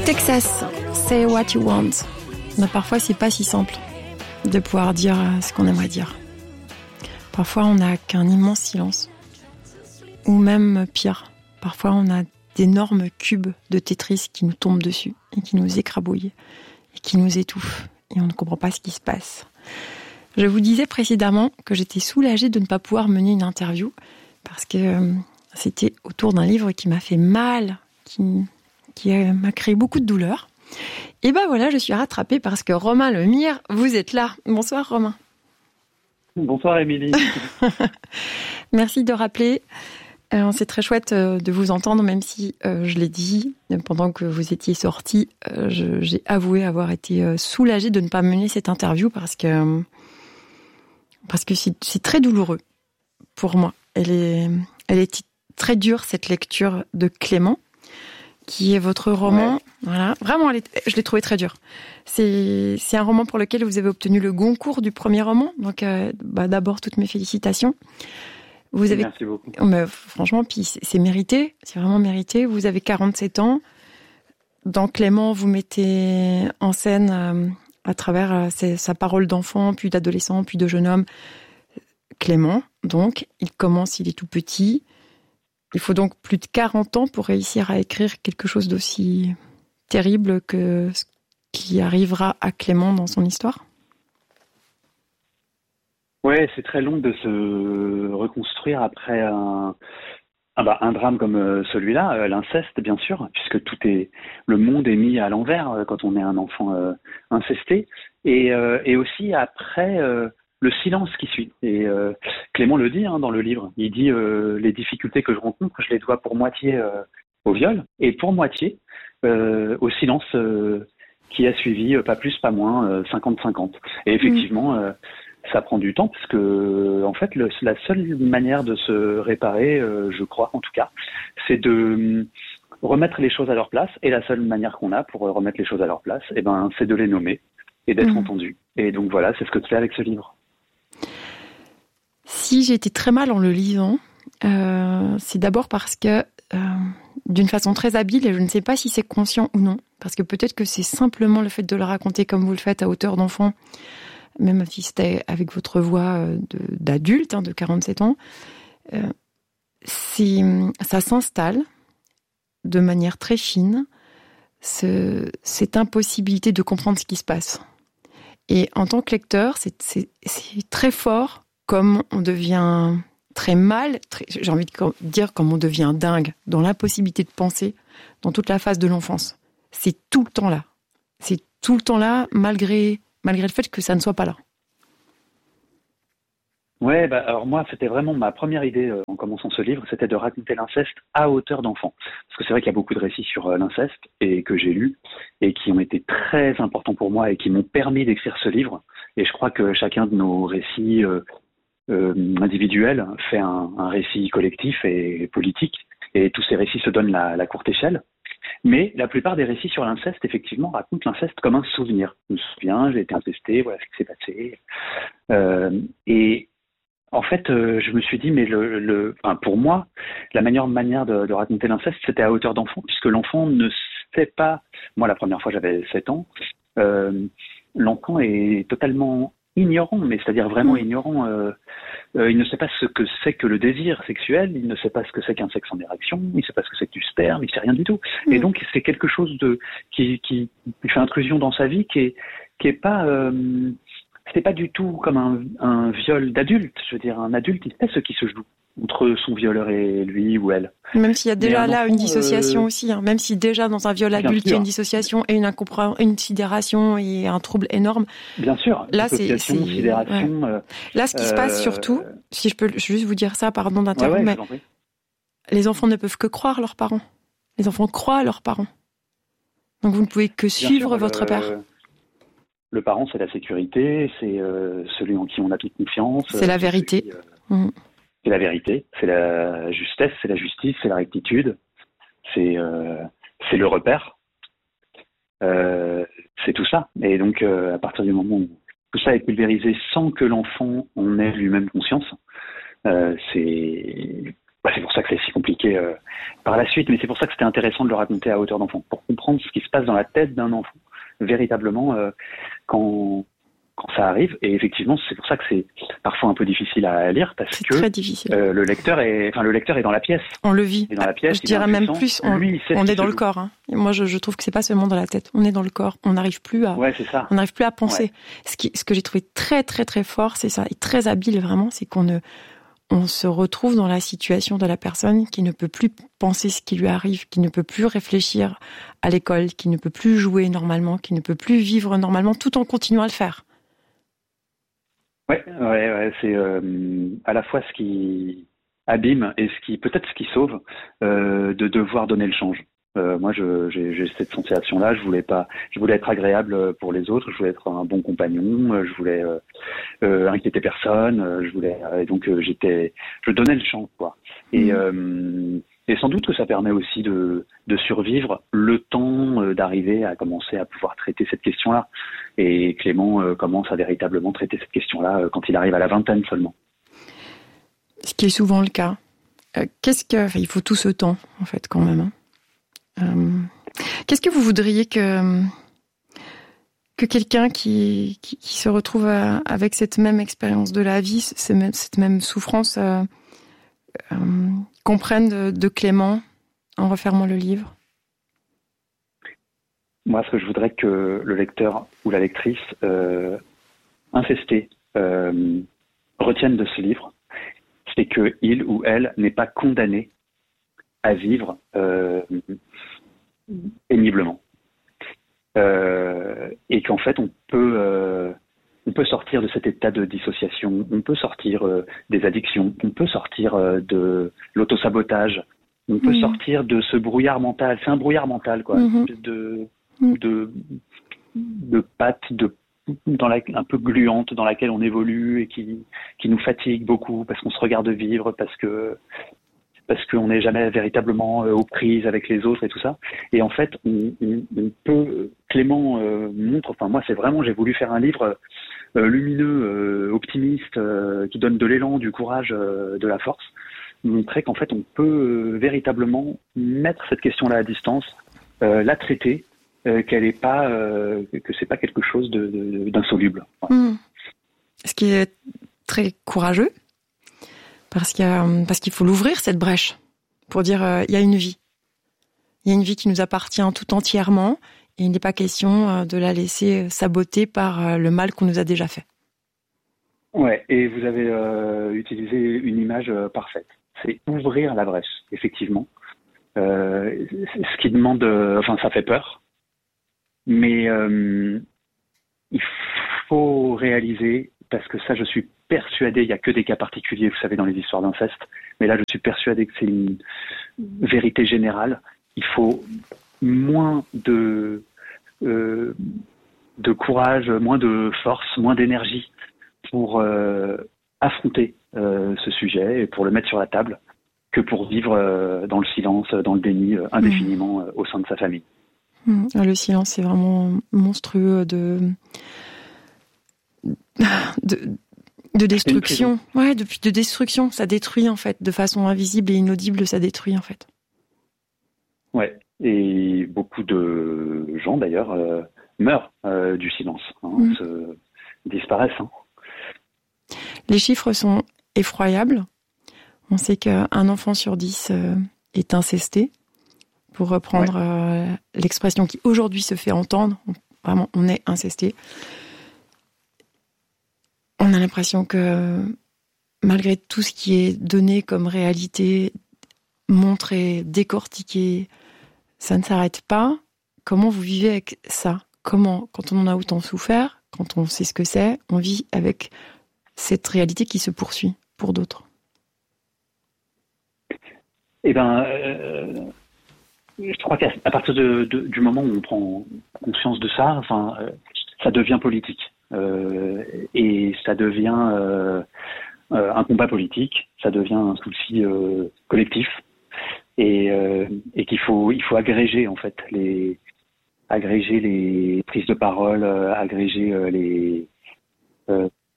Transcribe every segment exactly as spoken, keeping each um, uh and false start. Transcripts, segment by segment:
Texas, say what you want. Mais parfois, c'est pas si simple de pouvoir dire ce qu'on aimerait dire. Parfois, on n'a qu'un immense silence. Ou même pire, parfois, on a d'énormes cubes de Tetris qui nous tombent dessus et qui nous écrabouillent et qui nous étouffent. Et on ne comprend pas ce qui se passe. Je vous disais précédemment que j'étais soulagée de ne pas pouvoir mener une interview parce que euh, c'était autour d'un livre qui m'a fait mal, qui, qui euh, m'a créé beaucoup de douleur. Et ben voilà, je suis rattrapée parce que Romain Lemire, vous êtes là. Bonsoir Romain. Bonsoir Émilie. Merci de rappeler. Euh, c'est très chouette euh, de vous entendre, même si euh, je l'ai dit, pendant que vous étiez sorti, euh, je, j'ai avoué avoir été euh, soulagée de ne pas mener cette interview parce que, euh, parce que c'est, c'est très douloureux pour moi. Elle est, elle est très dure, cette lecture de Clément, qui est votre roman. Ouais. Voilà, vraiment, elle est, je l'ai trouvé très dur. C'est, c'est un roman pour lequel vous avez obtenu le Goncourt du premier roman. Donc, euh, bah, d'abord, toutes mes félicitations. Vous avez... Merci beaucoup. Mais franchement, puis c'est, c'est mérité, c'est vraiment mérité. Vous avez quarante-sept ans. Dans Clément, vous mettez en scène, euh, à travers euh, ses, sa parole d'enfant, puis d'adolescent, puis de jeune homme, Clément. Donc, il commence, il est tout petit. Il faut donc plus de quarante ans pour réussir à écrire quelque chose d'aussi terrible que ce qui arrivera à Clément dans son histoire. Ouais, c'est très long de se reconstruire après un, ah bah, un drame comme celui-là, euh, l'inceste bien sûr, puisque tout est, le monde est mis à l'envers euh, quand on est un enfant euh, incesté, et, euh, et aussi après euh, le silence qui suit. Et euh, Clément le dit hein, dans le livre, il dit euh, les difficultés que je rencontre, je les dois pour moitié euh, au viol et pour moitié euh, au silence euh, qui a suivi, euh, pas plus, pas moins, euh, cinquante cinquante. Et effectivement, euh, ça prend du temps parce que en fait, le, la seule manière de se réparer, euh, je crois en tout cas, c'est de remettre les choses à leur place. Et la seule manière qu'on a pour remettre les choses à leur place, eh ben, c'est de les nommer et d'être mmh. entendu. Et donc voilà, c'est ce que tu fais avec ce livre. Si j'ai été très mal en le lisant, euh, c'est d'abord parce que, euh, d'une façon très habile, et je ne sais pas si c'est conscient ou non, parce que peut-être que c'est simplement le fait de le raconter comme vous le faites à hauteur d'enfant, même si c'était avec votre voix de, d'adulte, hein, de quarante-sept ans, euh, c'est, ça s'installe de manière très fine, ce, cette impossibilité de comprendre ce qui se passe. Et en tant que lecteur, c'est, c'est, c'est très fort comme on devient très mal, très, j'ai envie de dire comme on devient dingue, dans l'impossibilité de penser dans toute la phase de l'enfance. C'est tout le temps là. C'est tout le temps là, malgré, malgré le fait que ça ne soit pas là. Ouais, bah alors moi, c'était vraiment ma première idée euh, en commençant ce livre, c'était de raconter l'inceste à hauteur d'enfant. Parce que c'est vrai qu'il y a beaucoup de récits sur euh, l'inceste et que j'ai lus et qui ont été très importants pour moi et qui m'ont permis d'écrire ce livre. Et je crois que chacun de nos récits euh, euh, individuels fait un, un récit collectif et politique. Et tous ces récits se donnent la, la courte échelle. Mais la plupart des récits sur l'inceste, effectivement, racontent l'inceste comme un souvenir. Je me souviens, j'ai été incesté, voilà ce qui s'est passé. Euh, et En fait, euh, je me suis dit, mais le, le, enfin, pour moi, la meilleure manière de, de raconter l'inceste, c'était à hauteur d'enfant, puisque l'enfant ne sait pas. Moi, la première fois, j'avais sept ans. Euh, l'enfant est totalement ignorant, mais c'est-à-dire vraiment ignorant. Euh, euh, il ne sait pas ce que c'est que le désir sexuel, il ne sait pas ce que c'est qu'un sexe en érection, il ne sait pas ce que c'est que du sperme, il sait rien du tout. Mmh. Et donc, c'est quelque chose de qui, qui, qui fait intrusion dans sa vie, qui est qui est pas. Euh, C'est pas du tout comme un, un viol d'adulte. Je veux dire, un adulte, il sait ce qui se joue entre son violeur et lui ou elle. Même s'il y a déjà là enfant, une dissociation euh... aussi. Hein. Même si déjà dans un viol adulte, il y a une dissociation et une incompréhension, une sidération et un trouble énorme. Bien sûr. Là, c'est, c'est... sidération. Ouais. Euh... Là, ce qui se passe surtout, si je peux juste vous dire ça, pardon d'interrompre, ouais, ouais, mais les enfants ne peuvent que croire leurs parents. Les enfants croient leurs parents. Donc vous ne pouvez que suivre sûr, votre le... père. Le parent, c'est la sécurité, c'est euh, celui en qui on a toute confiance. C'est la vérité. Celui, euh, mmh. C'est la vérité, c'est la justesse, c'est la justice, c'est la rectitude, c'est, euh, c'est le repère. Euh, c'est tout ça. Et donc, euh, à partir du moment où tout ça est pulvérisé sans que l'enfant en ait lui-même conscience, euh, c'est, bah, c'est pour ça que c'est si compliqué euh, par la suite, mais c'est pour ça que c'était intéressant de le raconter à hauteur d'enfant, pour comprendre ce qui se passe dans la tête d'un enfant, véritablement, euh, quand, quand ça arrive. Et effectivement, c'est pour ça que c'est parfois un peu difficile à lire, parce c'est que très difficile. Euh, le lecteur est, enfin, le lecteur est dans la pièce. On le vit. Et dans la pièce, je dirais même plus, on, Lui, on est dans le joue. corps. Hein. Et moi, je, je trouve que c'est pas seulement dans la tête. On est dans le corps. On n'arrive plus à. Ouais, c'est ça. On n'arrive plus à penser. Ouais. Ce qui, ce que j'ai trouvé très, très, très fort, c'est ça, et très habile vraiment, c'est qu'on ne, on se retrouve dans la situation de la personne qui ne peut plus penser ce qui lui arrive, qui ne peut plus réfléchir à l'école, qui ne peut plus jouer normalement, qui ne peut plus vivre normalement, tout en continuant à le faire. Ouais, ouais, ouais, c'est euh, à la fois ce qui abîme et ce qui, peut-être ce qui sauve, euh, de devoir donner le change. Euh, moi, je, j'ai, j'ai cette sensation-là. Je voulais pas, je voulais être agréable pour les autres. Je voulais être un bon compagnon. Je voulais euh, euh, inquiéter personne. Je voulais, et donc euh, j'étais, je donnais le change, quoi. Et, euh, et sans doute que ça permet aussi de, de survivre le temps d'arriver à commencer à pouvoir traiter cette question-là. Et Clément euh, commence à véritablement traiter cette question-là euh, quand il arrive à la vingtaine seulement. Ce qui est souvent le cas. Euh, qu'est-ce que, enfin, il faut tout ce temps, en fait, quand même. Hein. Euh, qu'est-ce que vous voudriez que que quelqu'un qui, qui, qui se retrouve à, avec cette même expérience de la vie, cette même, cette même souffrance, euh, euh, comprenne de, de Clément en refermant le livre? Moi, ce que je voudrais que le lecteur ou la lectrice euh, infesté euh, retienne de ce livre, c'est que il ou elle n'est pas condamné à vivre euh, péniblement. Euh, et qu'en fait, on peut, euh, on peut sortir de cet état de dissociation, on peut sortir euh, des addictions, on peut sortir euh, de l'autosabotage, on peut mmh. sortir de ce brouillard mental. C'est un brouillard mental, quoi, mmh. de, mmh. de, de pâte, de dans la, un peu gluante dans laquelle on évolue et qui, qui nous fatigue beaucoup parce qu'on se regarde vivre, parce que parce qu'on n'est jamais véritablement euh, aux prises avec les autres et tout ça. Et en fait, on, on, on peut, Clément euh, montre, enfin moi c'est vraiment, j'ai voulu faire un livre euh, lumineux, euh, optimiste, euh, qui donne de l'élan, du courage, euh, de la force, montrer qu'en fait on peut euh, véritablement mettre cette question-là à distance, euh, la traiter, euh, qu'elle est pas, euh, que c'est pas quelque chose de, de, d'insoluble. Ouais. Mmh. Ce qui est très courageux. Parce qu'il, y a, parce qu'il faut l'ouvrir, cette brèche, pour dire euh, il y a une vie. Il y a une vie qui nous appartient tout entièrement, et il n'est pas question euh, de la laisser saboter par euh, le mal qu'on nous a déjà fait. Ouais, et vous avez euh, utilisé une image euh, parfaite. C'est ouvrir la brèche, effectivement. Euh, ce qui demande, euh, enfin, ça fait peur, mais euh, il faut réaliser, parce que ça, je suis persuadé, il n'y a que des cas particuliers, vous savez, dans les histoires d'inceste, mais là, je suis persuadé que c'est une vérité générale. Il faut moins de, euh, de courage, moins de force, moins d'énergie pour euh, affronter euh, ce sujet et pour le mettre sur la table que pour vivre euh, dans le silence, dans le déni, euh, indéfiniment mmh. euh, au sein de sa famille. Mmh. Le silence, c'est vraiment monstrueux de... de... De destruction, ouais, de, de destruction, ça détruit en fait, de façon invisible et inaudible, ça détruit en fait. Ouais, et beaucoup de gens d'ailleurs euh, meurent euh, du silence, hein, mmh. se, disparaissent. Hein. Les chiffres sont effroyables. On sait qu'un enfant sur dix euh, est incesté, pour reprendre ouais. euh, l'expression qui aujourd'hui se fait entendre. Vraiment, on est incesté. On a l'impression que malgré tout ce qui est donné comme réalité, montré, décortiqué, ça ne s'arrête pas. Comment vous vivez avec ça ? Comment, quand on en a autant souffert, quand on sait ce que c'est, on vit avec cette réalité qui se poursuit pour d'autres ? Eh bien, euh, je crois qu'à à partir de, de, du moment où on prend conscience de ça, enfin, euh, ça devient politique. Euh, et ça devient euh, euh, un combat politique, ça devient un souci euh, collectif, et, euh, et qu'il faut il faut agréger en fait les agréger les prises de parole, euh, agréger euh, les euh,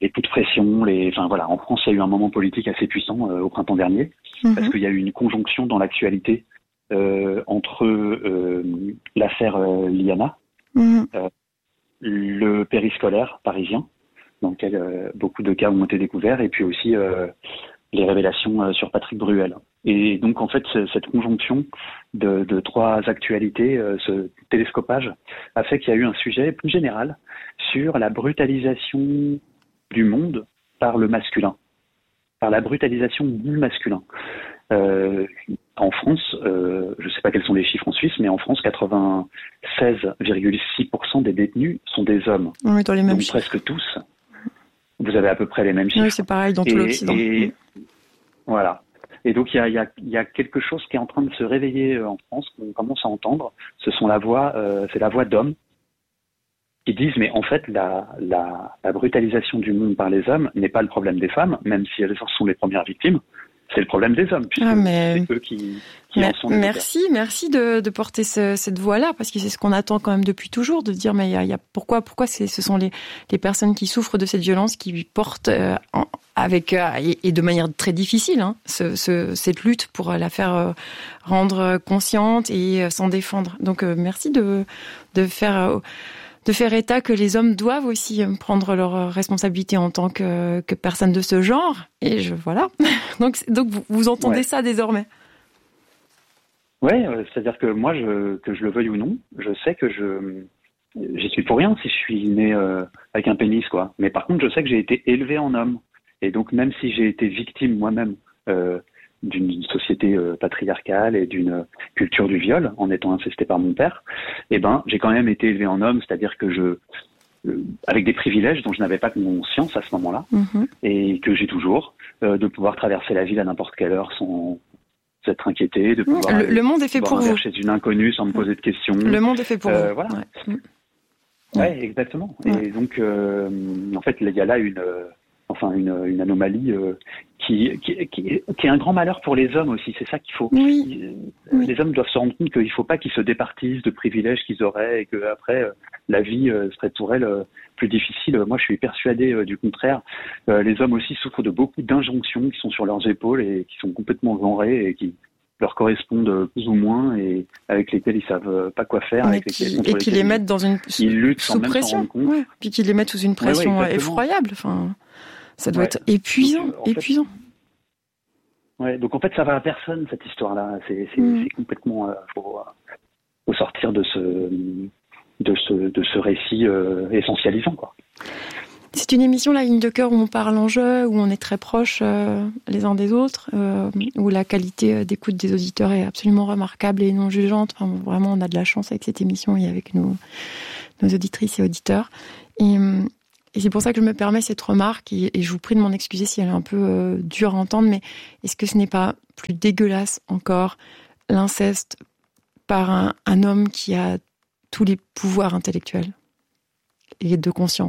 les coups de pression, les, enfin voilà, en France, il y a eu un moment politique assez puissant euh, au printemps dernier, mmh. parce qu'il y a eu une conjonction dans l'actualité euh, entre euh, l'affaire euh, Liana, mmh. euh, le périscolaire parisien, dans lequel euh, beaucoup de cas ont été découverts, et puis aussi euh, les révélations euh, sur Patrick Bruel. Et donc, en fait, cette conjonction de, de trois actualités, euh, ce télescopage, a fait qu'il y a eu un sujet plus général sur la brutalisation du monde par le masculin, par la brutalisation du masculin. Euh, en France, euh, je ne sais pas quels sont les chiffres en Suisse, mais en France, quatre-vingt-seize virgule six pour cent des détenus sont des hommes. Oui, dans les mêmes donc chiffres. Presque tous. Vous avez à peu près les mêmes chiffres. Oui, c'est pareil dans tout et, l'Occident. Et, voilà. Et donc, il y a, y, a, y a quelque chose qui est en train de se réveiller en France, qu'on commence à entendre. Ce sont la voix, euh, c'est la voix d'hommes qui disent, mais en fait, la, la, la brutalisation du monde par les hommes n'est pas le problème des femmes, même si elles sont les premières victimes. C'est le problème des hommes, puisque ah mais... c'est eux qui, qui mais, en sont. Merci, merci de, de porter ce, cette voix-là, parce que c'est ce qu'on attend quand même depuis toujours, de dire mais il y a, y a pourquoi, pourquoi c'est, ce sont les, les personnes qui souffrent de cette violence qui portent euh, en, avec euh, et, et de manière très difficile hein, ce, ce, cette lutte pour la faire euh, rendre consciente et euh, s'en défendre. Donc euh, merci de de faire. Euh, de faire état que les hommes doivent aussi prendre leurs responsabilités en tant que, que personnes de ce genre. Et je, voilà. Donc, donc vous, vous entendez ouais. ça désormais. Oui, euh, c'est-à-dire que moi, je, que je le veuille ou non, je sais que je j'y suis pour rien si je suis né euh, avec un pénis, quoi. Mais par contre, je sais que j'ai été élevé en homme. Et donc, même si j'ai été victime moi-même euh, d'une société euh, patriarcale et d'une culture du viol, en étant incesté par mon père, eh ben, j'ai quand même été élevé en homme, c'est-à-dire que je, euh, avec des privilèges dont je n'avais pas conscience à ce moment-là, mm-hmm. et que j'ai toujours, euh, de pouvoir traverser la ville à n'importe quelle heure sans s'être inquiété, de pouvoir le, le monde est fait pour vous. Chez une inconnue sans me poser de questions. Le monde est fait pour euh, vous. Voilà. Ouais, ouais exactement. Ouais. Et donc, euh, en fait, il y a là une... Euh, enfin une, une anomalie euh, qui, qui, qui, qui est un grand malheur pour les hommes aussi. C'est ça qu'il faut. Oui. Les oui. hommes doivent se rendre compte qu'il ne faut pas qu'ils se départissent de privilèges qu'ils auraient et qu'après, euh, la vie euh, serait pour elles euh, plus difficile. Moi, je suis persuadé euh, du contraire. Euh, les hommes aussi souffrent de beaucoup d'injonctions qui sont sur leurs épaules et qui sont complètement genrées et qui leur correspondent plus ou moins et avec lesquels ils savent pas quoi faire. Mais avec qui, lesquels, et qui les mettent dans une ils luttent sous sans même pression. s'en rendre compte. Ouais. Puis qui les mettent sous une pression ouais, ouais, effroyable. Enfin, ça doit ouais. être épuisant, donc, épuisant. Fait, ouais, donc en fait, ça va à personne cette histoire-là. C'est, c'est, mm. c'est complètement. Euh, faut, faut sortir de ce, de ce, de ce récit euh, essentialisant, quoi. C'est une émission, La Ligne de Cœur, où on parle en jeu, où on est très proches euh, les uns des autres, euh, où la qualité d'écoute des auditeurs est absolument remarquable et non jugeante. Enfin, vraiment, on a de la chance avec cette émission et avec nos, nos auditrices et auditeurs. Et, et c'est pour ça que je me permets cette remarque, et, et je vous prie de m'en excuser si elle est un peu euh, dure à entendre, mais est-ce que ce n'est pas plus dégueulasse encore l'inceste par un, un homme qui a tous les pouvoirs intellectuels et de conscience ?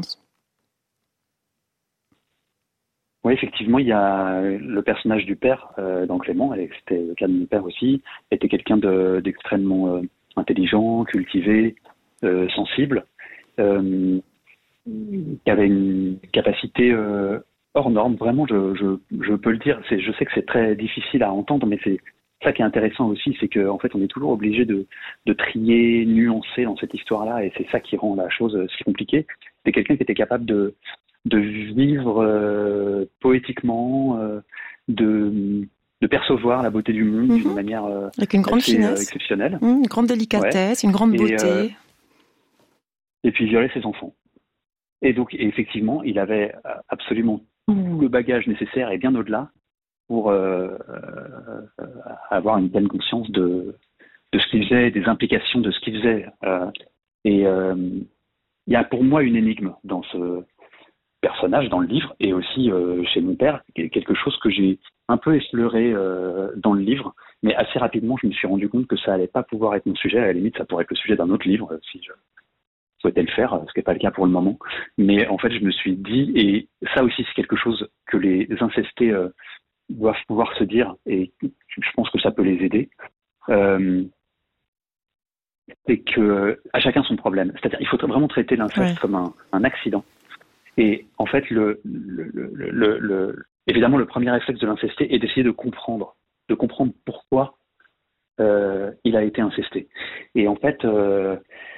Oui, effectivement, il y a le personnage du père euh, dans Clément, et c'était le cas de mon père aussi, était quelqu'un de, d'extrêmement euh, intelligent, cultivé, euh, sensible, euh, qui avait une capacité euh, hors norme. Vraiment, je, je, je peux le dire. C'est, je sais que c'est très difficile à entendre, mais c'est ça qui est intéressant aussi, c'est qu'en fait, on est toujours obligé de, de trier, nuancer dans cette histoire-là, et c'est ça qui rend la chose si compliquée. C'est quelqu'un qui était capable de de vivre euh, poétiquement, euh, de, de percevoir la beauté du monde mmh. d'une manière euh, avec une grande assez, finesse, euh, exceptionnelle. Mmh, une grande délicatesse, ouais. Une grande beauté. Et, euh, et puis violer ses enfants. Et donc, et effectivement, il avait absolument tout le bagage nécessaire et bien au-delà pour euh, euh, avoir une pleine conscience de, de ce qu'il faisait, des implications de ce qu'il faisait. Euh, et euh, il y a pour moi une énigme dans ce personnage dans le livre, et aussi euh, chez mon père, quelque chose que j'ai un peu effleuré euh, dans le livre, mais assez rapidement je me suis rendu compte que ça allait pas pouvoir être mon sujet. À la limite, ça pourrait être le sujet d'un autre livre si je souhaitais le faire, ce qui n'est pas le cas pour le moment. Mais en fait, je me suis dit, et ça aussi c'est quelque chose que les incestés euh, doivent pouvoir se dire, et je pense que ça peut les aider, euh, c'est que à chacun son problème. C'est-à-dire, il faut vraiment traiter l'inceste ouais. comme un, un accident. Et en fait, le, le, le, le, le, évidemment, le premier réflexe de l'incesté est d'essayer de comprendre, de comprendre pourquoi euh, il a été incesté. Et en fait, euh,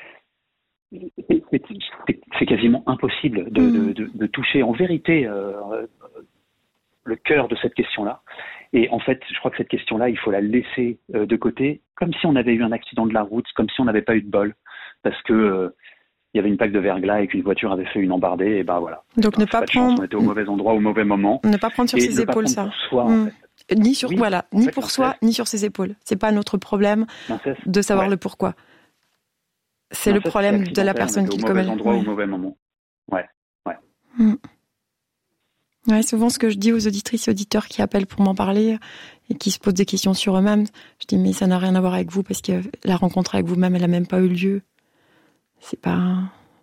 c'est, c'est, c'est quasiment impossible de, de, de, de toucher en vérité euh, le cœur de cette question-là. Et en fait, je crois que cette question-là, il faut la laisser euh, de côté, comme si on avait eu un accident de la route, comme si on n'avait pas eu de bol, parce que euh, il y avait une plaque de verglas et qu'une voiture avait fait une embardée, et ben voilà. Donc ben, ne pas, pas prendre... chance, on était au mauvais endroit au mauvais moment. Ne pas prendre sur et ses épaules ça. Pour soi, mmh. en fait. Ni sur oui, voilà, ni pour soi, ni sur ses épaules. C'est pas notre problème L'inceste, de savoir ouais. le pourquoi. C'est L'inceste, le problème de la personne qui le commet. Au mauvais endroit ouais. au mauvais moment. Ouais, ouais. Mmh. Ouais, souvent ce que je dis aux auditrices et auditeurs qui appellent pour m'en parler et qui se posent des questions sur eux-mêmes, je dis mais ça n'a rien à voir avec vous parce que la rencontre avec vous-même, elle a même pas eu lieu. C'est pas...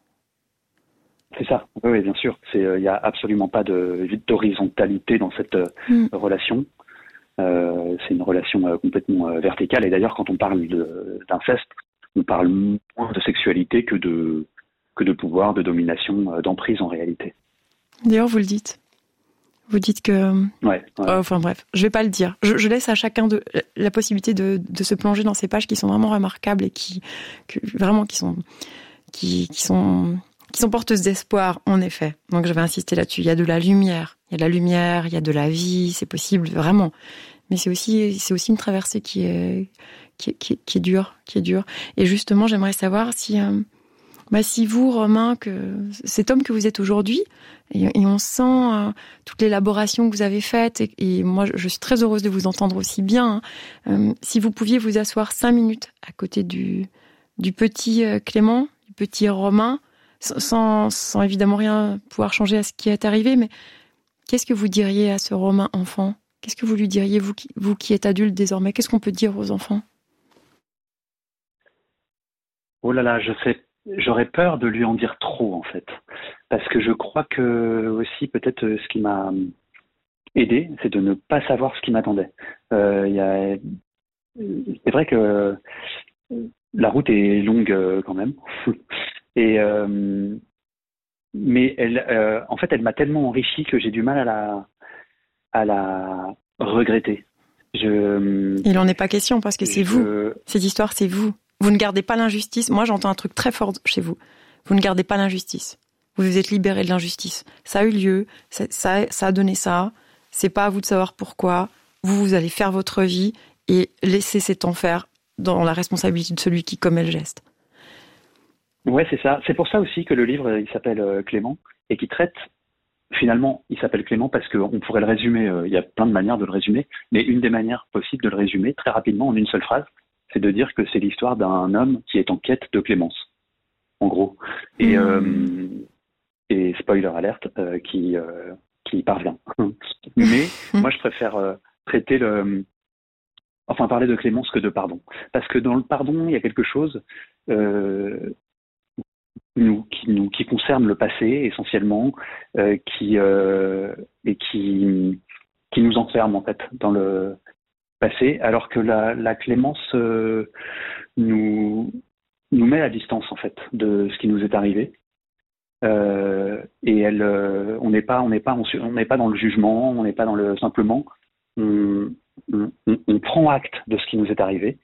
C'est ça, oui, bien sûr. Il n'y euh, a absolument pas de, d'horizontalité dans cette euh, mm. relation. Euh, c'est une relation euh, complètement euh, verticale. Et d'ailleurs, quand on parle de, d'inceste, on parle moins de sexualité que de, que de pouvoir, de domination, euh, d'emprise en réalité. D'ailleurs, vous le dites. Vous dites que... Ouais. ouais. Euh, enfin bref, je vais pas le dire. Je, je laisse à chacun de, la possibilité de, de se plonger dans ces pages qui sont vraiment remarquables et qui, que, vraiment, qui sont... Qui, qui sont qui sont porteuses d'espoir, en effet. Donc je vais insister là-dessus. Il y a de la lumière, il y a de la lumière, il y a de la vie, c'est possible, vraiment. Mais c'est aussi, c'est aussi une traversée qui est, qui est, qui est, qui est dure, qui est dure. Et justement, j'aimerais savoir si, euh, bah, si vous, Romain, que cet homme que vous êtes aujourd'hui, et, et on sent euh, toute l'élaboration que vous avez faite, et, et moi, je suis très heureuse de vous entendre aussi bien. Hein, euh, si vous pouviez vous asseoir cinq minutes à côté du, du petit euh, Clément, du petit Romain, Sans, sans évidemment rien pouvoir changer à ce qui est arrivé, mais qu'est-ce que vous diriez à ce Romain enfant ? Qu'est-ce que vous lui diriez, vous qui, vous qui êtes adulte désormais ? Qu'est-ce qu'on peut dire aux enfants ? Oh là là, je sais, j'aurais peur de lui en dire trop en fait, parce que je crois que aussi peut-être ce qui m'a aidé, c'est de ne pas savoir ce qui m'attendait. Euh, y a... C'est vrai que la route est longue quand même. Et euh, mais elle, euh, en fait, elle m'a tellement enrichi que j'ai du mal à la, à la regretter. Je, Il n'en est pas question parce que c'est je... vous. Cette histoire, c'est vous. Vous ne gardez pas l'injustice. Moi, j'entends un truc très fort chez vous. Vous ne gardez pas l'injustice. Vous vous êtes libéré de l'injustice. Ça a eu lieu. Ça, ça, ça a donné ça. C'est pas à vous de savoir pourquoi. Vous, vous allez faire votre vie et laisser cet enfer dans la responsabilité de celui qui commet le geste. Ouais, c'est ça. C'est pour ça aussi que le livre, il s'appelle euh, Clément et qui traite, finalement, il s'appelle Clément parce qu'on pourrait le résumer, euh, il y a plein de manières de le résumer, mais une des manières possibles de le résumer très rapidement en une seule phrase, c'est de dire que c'est l'histoire d'un homme qui est en quête de clémence, en gros. Et, mmh. euh, et spoiler alerte, euh, qui, euh, qui y parvient. Mais moi, je préfère euh, traiter le... Enfin, parler de clémence que de pardon. Parce que dans le pardon, il y a quelque chose... Euh, Nous, qui nous qui concerne le passé essentiellement, euh, qui euh, et qui qui nous enferme en fait dans le passé, alors que la, la clémence euh, nous nous met à distance en fait de ce qui nous est arrivé. Euh, et elle, euh, on n'est pas on n'est pas on n'est pas dans le jugement, on n'est pas dans le simplement, on, on, on prend acte de ce qui nous est arrivé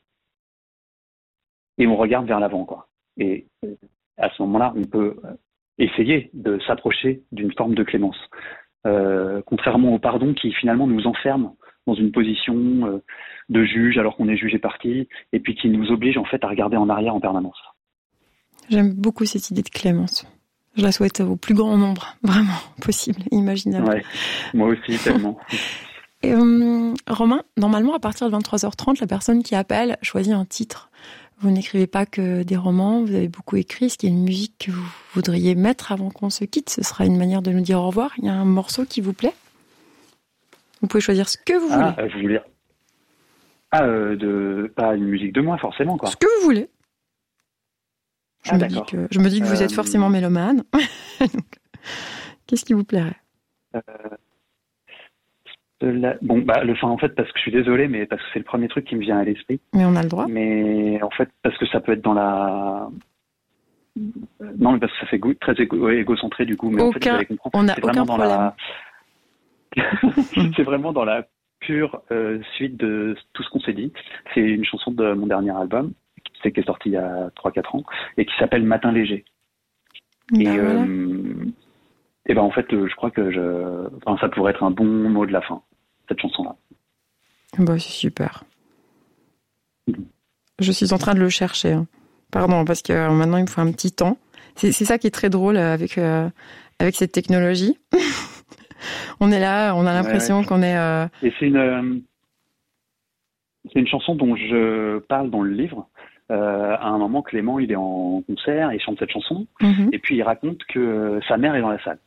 et on regarde vers l'avant quoi. Et à ce moment-là, on peut essayer de s'approcher d'une forme de clémence. Euh, contrairement au pardon qui finalement nous enferme dans une position euh, de juge alors qu'on est jugé parti et puis qui nous oblige en fait à regarder en arrière en permanence. J'aime beaucoup cette idée de clémence. Je la souhaite au plus grand nombre, vraiment possible, imaginable. Ouais, moi aussi, tellement. Et, euh, Romain, normalement, à partir de vingt-trois heures trente, la personne qui appelle choisit un titre. Vous n'écrivez pas que des romans, vous avez beaucoup écrit. Est-ce qu'il y a une musique que vous voudriez mettre avant qu'on se quitte ? Ce sera une manière de nous dire au revoir. Il y a un morceau qui vous plaît ? Vous pouvez choisir ce que vous voulez. Ah, je voulais... Ah, euh, de... pas une musique de moi, forcément, quoi. Ce que vous voulez. Je, ah, me, d'accord. dis que, je me dis que vous euh... êtes forcément mélomane. Donc, qu'est-ce qui vous plairait ? euh... La... Bon, bah, le, enfin, en fait, parce que je suis désolé, mais parce que c'est le premier truc qui me vient à l'esprit. Mais on a le droit. Mais en fait, parce que ça peut être dans la, non, mais parce que ça fait goût, très égo, égocentré du coup, mais aucun, en fait, vous allez comprendre. On n'a c'est aucun vraiment problème. Dans la... c'est vraiment dans la pure euh, suite de tout ce qu'on s'est dit. C'est une chanson de mon dernier album, c'est qui est sorti il y a trois quatre ans, et qui s'appelle Matin léger. Ben et, voilà. euh, et ben en fait, je crois que je... enfin, ça pourrait être un bon mot de la fin, cette chanson-là. Bah, c'est super. Je suis en train de le chercher. Hein. Pardon, parce que euh, maintenant, il me faut un petit temps. C'est, c'est ça qui est très drôle avec, euh, avec cette technologie. On est là, on a l'impression ouais, ouais. qu'on est... Euh... Et c'est une, euh, c'est une chanson dont je parle dans le livre. Euh, à un moment, Clément, il est en concert, il chante cette chanson, mm-hmm. et puis il raconte que euh, sa mère est dans la salle.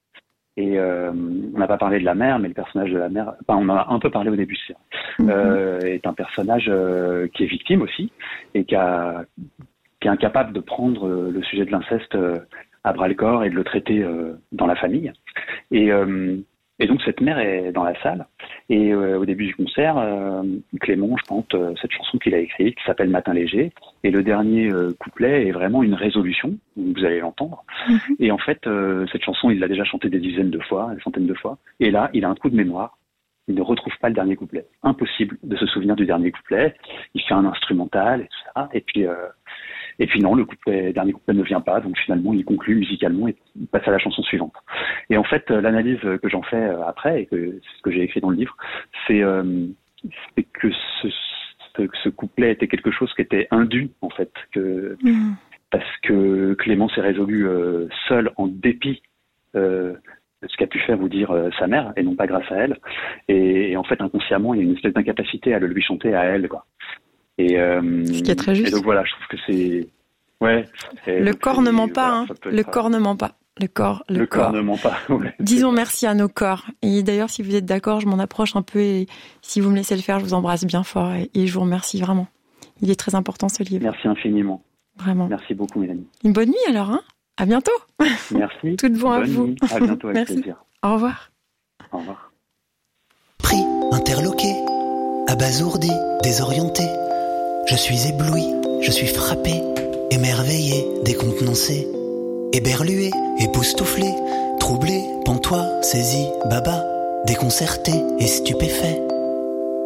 Et euh, on n'a pas parlé de la mère, mais le personnage de la mère, enfin on en a un peu parlé au début, c'est mm-hmm. euh, est un personnage euh, qui est victime aussi, et qui, a, qui est incapable de prendre euh, le sujet de l'inceste euh, à bras-le-corps et de le traiter euh, dans la famille. Et, euh, et donc cette mère est dans la salle, et euh, au début du concert, euh, Clément chante euh, cette chanson qu'il a écrite, qui s'appelle Matin léger, et le dernier euh, couplet est vraiment une résolution, vous allez l'entendre. Mm-hmm. Et en fait, euh, cette chanson, il l'a déjà chantée des dizaines de fois, des centaines de fois, et là, il a un trou de mémoire, il ne retrouve pas le dernier couplet. Impossible de se souvenir du dernier couplet, il fait un instrumental et tout ça, et puis... Euh, Et puis non, le couplet, le dernier couplet ne vient pas, donc finalement il conclut musicalement et il passe à la chanson suivante. Et en fait, l'analyse que j'en fais après, et que c'est ce que j'ai écrit dans le livre, c'est, euh, c'est que ce, ce, ce couplet était quelque chose qui était indu, en fait, que, mmh. parce que Clément s'est résolu euh, seul en dépit euh, de ce qu'a pu faire vous dire euh, sa mère, et non pas grâce à elle. Et, et en fait, inconsciemment, il y a une espèce d'incapacité à le lui chanter à elle, quoi. Et, euh, Ce qui est très juste. Et donc voilà, je trouve que c'est... Ouais. Le corps ne ment pas, voilà, hein. Le corps ne ment pas. Le corps, le, le corps. corps ne ment pas. Ouais. Disons merci à nos corps. Et d'ailleurs, si vous êtes d'accord, je m'en approche un peu et si vous me laissez le faire, je vous embrasse bien fort et, et je vous remercie vraiment. Il est très important ce livre. Merci infiniment. Vraiment. Merci beaucoup, Mélanie. Une bonne nuit alors, hein. À bientôt. Merci. Tout de bon bonne à vous. Nuit. À bientôt, avec merci. plaisir. Au revoir. Au revoir. Pris, interloqué, abasourdi, désorienté. Je suis ébloui, je suis frappé, émerveillé, décontenancé, éberlué, époustouflé, troublé, pantois, saisi, baba, déconcerté et stupéfait.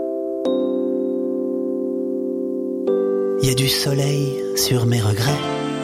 Y a du soleil sur mes regrets.